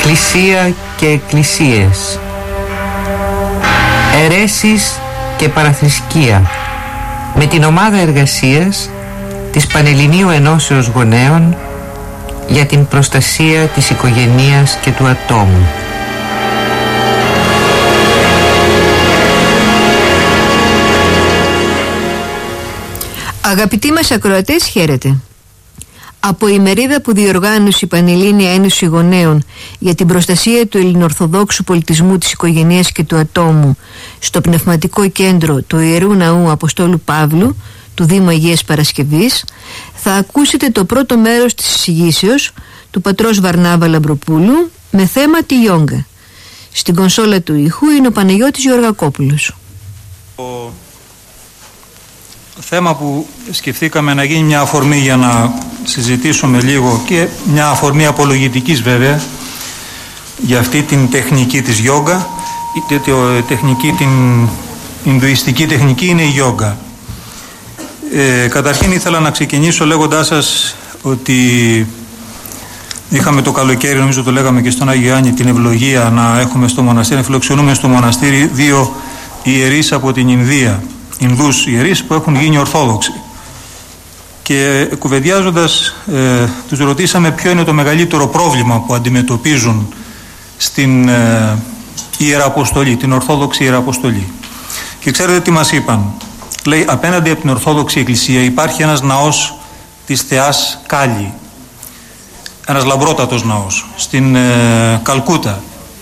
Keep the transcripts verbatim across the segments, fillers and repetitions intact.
Εκκλησία και εκκλησίες, αιρέσεις και παραθρησκεία, με την ομάδα εργασίας της Πανελληνίου Ενώσεως Γονέων για την προστασία της οικογενείας και του ατόμου. Αγαπητοί μας ακροατές, χαίρετε. Από η μερίδα που διοργάνωσε η Πανελλήνια Ένωση Γονέων για την προστασία του ελληνοορθοδόξου πολιτισμού, της οικογενείας και του ατόμου στο πνευματικό κέντρο του Ιερού Ναού Αποστόλου Παύλου του Δήμου Αγίας Παρασκευής, θα ακούσετε το πρώτο μέρος της εισηγήσεως του πατρός Βαρνάβα Λαμπροπούλου με θέμα τη γιόγκα. Στην κονσόλα του ήχου είναι ο Παναγιώτης Γεωργακόπουλος. Θέμα που σκεφτήκαμε να γίνει μια αφορμή για να συζητήσουμε λίγο, και μια αφορμή απολογητικής βέβαια, για αυτή την τεχνική της γιόγκα. Η τεχνική, την ινδουιστική τεχνική είναι η γιόγκα. Ε, καταρχήν ήθελα να ξεκινήσω λέγοντάς σας ότι είχαμε το καλοκαίρι, νομίζω το λέγαμε και στον Άγιο Ιωάννη, την ευλογία να έχουμε στο μοναστήρι, να φιλοξενούμε στο μοναστήρι δύο ιερείς από την Ινδία, Ινδούς ιερείς που έχουν γίνει Ορθόδοξοι. Και κουβεντιάζοντας ε, τους ρωτήσαμε ποιο είναι το μεγαλύτερο πρόβλημα που αντιμετωπίζουν στην ε, Ιεραποστολή, την Ορθόδοξη Ιεραποστολή. Και ξέρετε τι μας είπαν? Λέει, απέναντι από την Ορθόδοξη Εκκλησία υπάρχει ένας ναός της θεάς Κάλι, ένας λαμπρότατος ναός στην ε, Καλκούτα,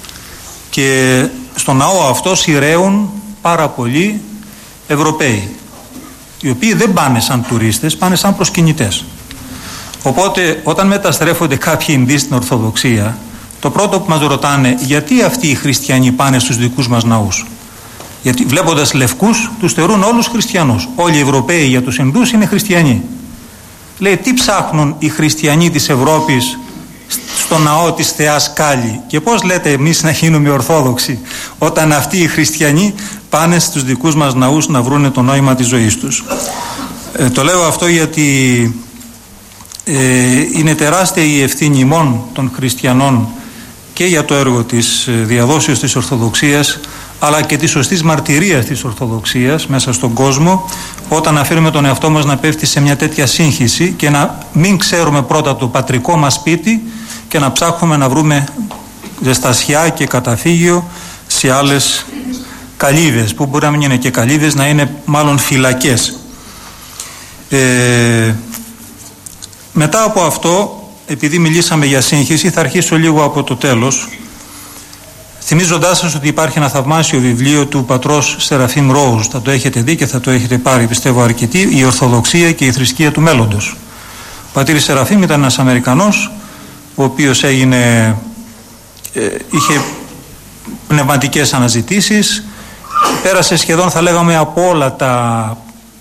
και στον ναό αυτό σειραίουν πάρα πολλοί Ευρωπαίοι, οι οποίοι δεν πάνε σαν τουρίστες, πάνε σαν προσκυνητές. Οπότε όταν μεταστρέφονται κάποιοι Ινδοί στην Ορθοδοξία, το πρώτο που μας ρωτάνε, γιατί αυτοί οι χριστιανοί πάνε στους δικούς μας ναούς? Γιατί βλέποντας λευκούς τους θεωρούν όλους χριστιανούς. Όλοι οι Ευρωπαίοι για τους Ινδούς είναι χριστιανοί. Λέει, τι ψάχνουν οι χριστιανοί της Ευρώπης στο ναό της θεάς Κάλι, και πώς λέτε εμείς να γίνουμε Ορθόδοξοι όταν αυτοί οι χριστιανοί πάνε στους δικούς μας ναούς να βρούνε το νόημα της ζωής τους? Ε, το λέω αυτό γιατί ε, είναι τεράστια η ευθύνη ημών των χριστιανών και για το έργο της διαδόσεως της Ορθοδοξίας, αλλά και της σωστής μαρτυρίας της Ορθοδοξίας μέσα στον κόσμο, όταν αφήνουμε τον εαυτό μας να πέφτει σε μια τέτοια σύγχυση και να μην ξέρουμε πρώτα το πατρικό μας σπίτι και να ψάχνουμε να βρούμε ζεστασιά και καταφύγιο σε άλλες καλύβες, που μπορεί να μην είναι και καλύβες, να είναι μάλλον φυλακές. Ε, μετά από αυτό, επειδή μιλήσαμε για σύγχυση, θα αρχίσω λίγο από το τέλος, θυμίζοντάς σας ότι υπάρχει ένα θαυμάσιο βιβλίο του πατρός Σεραφείμ Ρόουζ. Θα το έχετε δει και θα το έχετε πάρει, πιστεύω, αρκετοί, «Η Ορθοδοξία και η Θρησκεία του Μέλλοντος». Ο πατήρ Σεραφείμ ήταν ένας Αμερικανός, ο οποίος έγινε, ε, είχε πνευματικές αναζητήσεις, πέρασε σχεδόν, θα λέγαμε, από όλα τα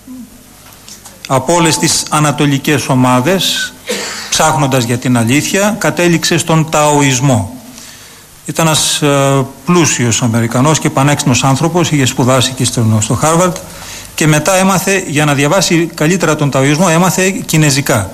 από όλες τις ανατολικές ομάδες, ψάχνοντας για την αλήθεια, κατέληξε στον Ταοισμό. Ήταν ένας ε, πλούσιος Αμερικανός και πανέξυπνος άνθρωπος, είχε σπουδάσει και στο, στο Χάρβαρντ, και μετά έμαθε, για να διαβάσει καλύτερα τον Ταοισμό, έμαθε κινεζικά.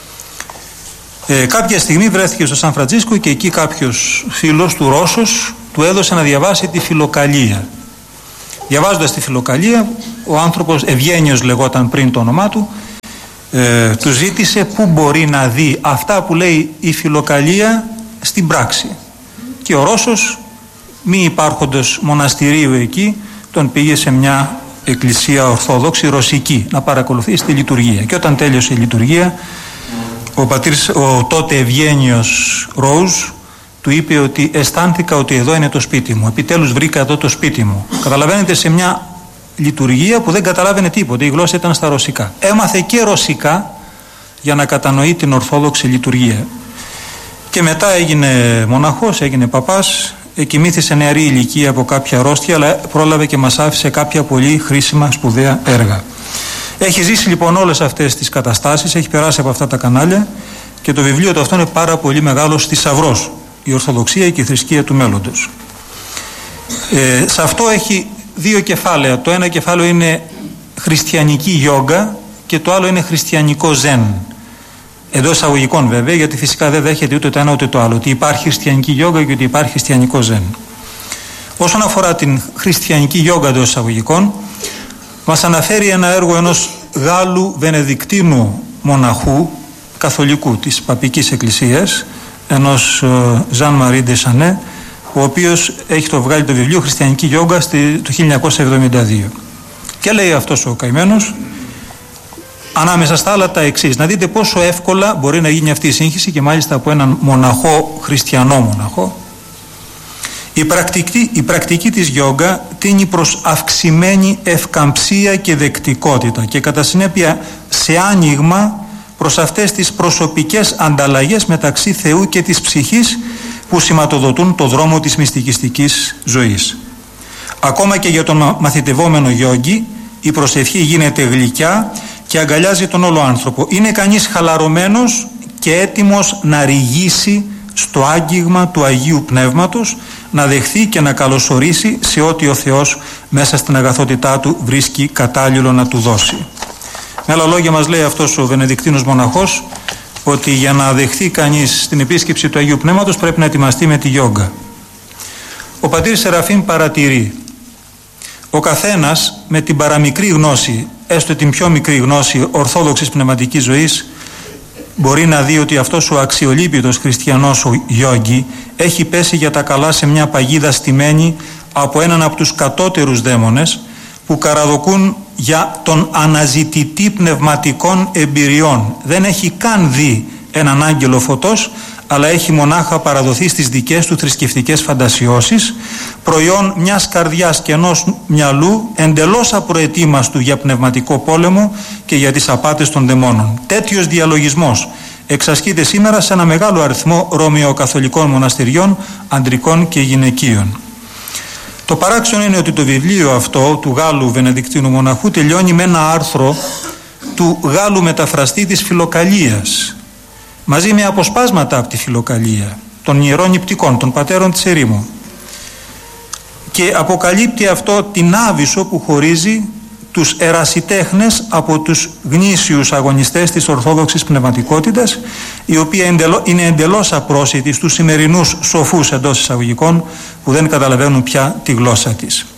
Ε, κάποια στιγμή βρέθηκε στο Σαν Φραντζίσκο και εκεί κάποιος φίλος του, Ρώσος, του έδωσε να διαβάσει τη Φιλοκαλία. Διαβάζοντας τη Φιλοκαλία, ο άνθρωπος, Ευγένιος λεγόταν πριν το όνομά του, ε, του ζήτησε πού μπορεί να δει αυτά που λέει η Φιλοκαλία στην πράξη. Και ο Ρώσος, μη υπάρχοντος μοναστηρίου εκεί, τον πήγε σε μια εκκλησία ορθόδοξη ρωσική να παρακολουθήσει τη λειτουργία. Και όταν τέλειωσε η λειτουργία, ο, πατήρς, ο τότε Ευγένιος Ρόουζ του είπε ότι αισθάνθηκα ότι εδώ είναι το σπίτι μου. Επιτέλους βρήκα εδώ το σπίτι μου. Καταλαβαίνετε, σε μια λειτουργία που δεν καταλάβαινε τίποτα. Η γλώσσα ήταν στα ρωσικά. Έμαθε και ρωσικά για να κατανοεί την ορθόδοξη λειτουργία. Και μετά έγινε μοναχός, έγινε παπάς, εκοιμήθη σε νεαρή ηλικία από κάποια αρρώστια, αλλά πρόλαβε και μας άφησε κάποια πολύ χρήσιμα, σπουδαία έργα. Έχει ζήσει λοιπόν όλες αυτές τις καταστάσεις, έχει περάσει από αυτά τα κανάλια, και το βιβλίο του αυτό είναι πάρα πολύ μεγάλος θησαυρός. Η Ορθοδοξία και η Θρησκεία του Μέλλοντος. Ε, σε αυτό έχει δύο κεφάλαια. Το ένα κεφάλαιο είναι χριστιανική γιόγκα και το άλλο είναι χριστιανικό ζεν. Εντός εισαγωγικών βέβαια, γιατί φυσικά δεν δέχεται ούτε το ένα ούτε το άλλο, ότι υπάρχει χριστιανική γιόγκα και ότι υπάρχει χριστιανικό ζεν. Όσον αφορά την χριστιανική γιόγκα εντός εισαγωγικών, μας αναφέρει ένα έργο ενός Γάλλου Βενεδικτίνου μοναχού, καθολικού της Παπικής Εκκλησίας, ενός Jean-Marie Deschanel, ο οποίος έχει το βγάλει το βιβλίο Χριστιανική Γιόγκα το χίλια εννιακόσια εβδομήντα δύο. Και λέει αυτός ο καημένος, ανάμεσα στα άλλα τα εξής, να δείτε πόσο εύκολα μπορεί να γίνει αυτή η σύγχυση και μάλιστα από έναν μοναχό, χριστιανό μοναχό. Η πρακτική, η πρακτική της γιόγκα τείνει προς αυξημένη ευκαμψία και δεκτικότητα και κατά συνέπεια σε άνοιγμα προς αυτές τις προσωπικές ανταλλαγές μεταξύ Θεού και της ψυχής που σηματοδοτούν το δρόμο της μυστικιστικής ζωής. Ακόμα και για τον μαθητευόμενο γιόγκι η προσευχή γίνεται γλυκιά και αγκαλιάζει τον όλο άνθρωπο. Είναι κανείς χαλαρωμένος και έτοιμος να ρηγήσει στο άγγιγμα του Αγίου Πνεύματος, να δεχθεί και να καλωσορίσει σε ό,τι ο Θεός μέσα στην αγαθότητά του βρίσκει κατάλληλο να του δώσει. Με άλλα λόγια μας λέει αυτός ο Βενεδικτίνος μοναχός ότι για να δεχθεί κανείς την επίσκεψη του Αγίου Πνεύματος πρέπει να ετοιμαστεί με τη γιόγκα. Ο πατήρ Σεραφείμ παρατηρεί, ο καθένας με την παραμικρή γνώση, έστω την πιο μικρή γνώση ορθόδοξης πνευματικής ζωής, μπορεί να δει ότι αυτός ο αξιολύπητος χριστιανός ο γιόγκι έχει πέσει για τα καλά σε μια παγίδα στημένη από έναν από τους κατώτερους δαίμονες που καραδοκούν για τον αναζητητή πνευματικών εμπειριών. Δεν έχει καν δει έναν άγγελο φωτός, αλλά έχει μονάχα παραδοθεί στις δικές του θρησκευτικές φαντασιώσεις, προϊόν μιας καρδιάς και ενός μυαλού εντελώς απροετοίμαστου για πνευματικό πόλεμο και για τις απάτες των δαιμόνων. Τέτοιος διαλογισμός εξασκείται σήμερα σε ένα μεγάλο αριθμό ρωμαιοκαθολικών μοναστηριών, ανδρικών και γυναικείων. Το παράξενο είναι ότι το βιβλίο αυτό του Γάλλου Βενεδικτίνου μοναχού τελειώνει με ένα άρθρο του Γάλλου μεταφραστή της Φιλοκαλίας, μαζί με αποσπάσματα από τη Φιλοκαλία των Ιερών Νηπτικών, των πατέρων της ερήμου, και αποκαλύπτει αυτό την άβυσσο που χωρίζει τους ερασιτέχνες από τους γνήσιους αγωνιστές της ορθόδοξης πνευματικότητας, η οποία είναι εντελώς απρόσιτη στους σημερινούς σοφούς εντός εισαγωγικών που δεν καταλαβαίνουν πια τη γλώσσα της.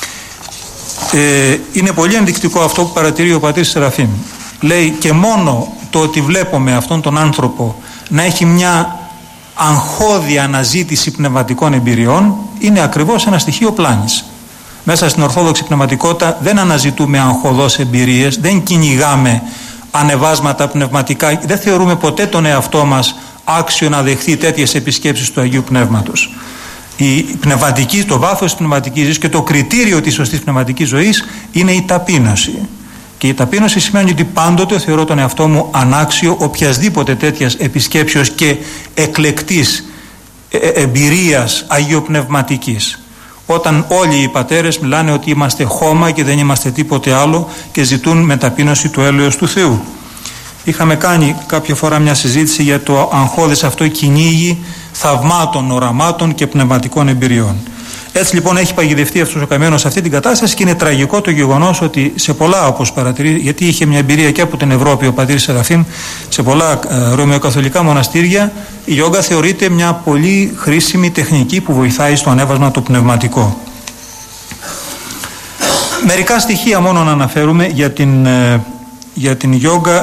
Ε, είναι πολύ ενδεικτικό αυτό που παρατηρεί ο πατήρ Σεραφείμ. Λέει, και μόνο το ότι βλέπουμε αυτόν τον άνθρωπο να έχει μια αγχώδη αναζήτηση πνευματικών εμπειριών είναι ακριβώς ένα στοιχείο πλάνης. Μέσα στην ορθόδοξη πνευματικότητα δεν αναζητούμε αγχωδώς εμπειρίες, δεν κυνηγάμε ανεβάσματα πνευματικά, δεν θεωρούμε ποτέ τον εαυτό μας άξιο να δεχθεί τέτοιες επισκέψεις του Αγίου Πνεύματος. Η πνευματική, το βάθος της πνευματικής ζωής και το κριτήριο της σωστής πνευματικής ζωής είναι η ταπείνωση. Και η ταπείνωση σημαίνει ότι πάντοτε θεωρώ τον εαυτό μου ανάξιο οποιασδήποτε τέτοιας επισκέψεως και εκλεκτής εμπειρίας αγιοπνευματικής. Όταν όλοι οι πατέρες μιλάνε ότι είμαστε χώμα και δεν είμαστε τίποτε άλλο και ζητούν με ταπείνωση το έλεος του Θεού. Είχαμε κάνει κάποια φορά μια συζήτηση για το αγχώδες αυτό κυνήγι θαυμάτων, οραμάτων και πνευματικών εμπειριών. Έτσι λοιπόν έχει παγιδευτεί αυτός ο καημένος σε αυτή την κατάσταση και είναι τραγικό το γεγονός ότι σε πολλά, όπως παρατηρεί, γιατί είχε μια εμπειρία και από την Ευρώπη ο πατήρ Σεραφείμ, σε πολλά ε, ρωμαιοκαθολικά μοναστήρια η γιόγκα θεωρείται μια πολύ χρήσιμη τεχνική που βοηθάει στο ανέβασμα το πνευματικό. Μερικά στοιχεία μόνο να αναφέρουμε για την, ε, για την γιόγκα